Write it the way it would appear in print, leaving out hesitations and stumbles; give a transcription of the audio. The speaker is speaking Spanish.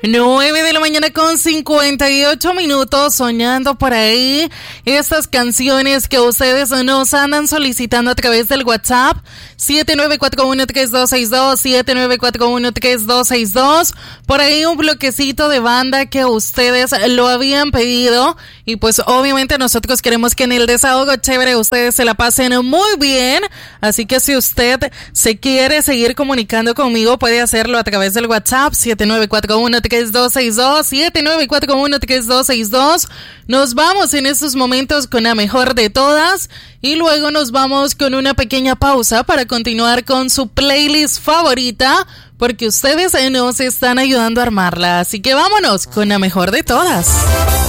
9 de la mañana con 58 minutos, soñando por ahí estas canciones que ustedes nos andan solicitando a través del WhatsApp 79413262, 79413262. Por ahí un bloquecito de banda que ustedes lo habían pedido y pues obviamente nosotros queremos que en el desahogo chévere ustedes se la pasen muy bien, así que si usted se quiere seguir comunicando conmigo puede hacerlo a través del WhatsApp 79413262, 79413262. Nos vamos en estos momentos con la mejor de todas y luego nos vamos con una pequeña pausa para continuar con su playlist favorita, porque ustedes nos están ayudando a armarla, así que vámonos con la mejor de todas.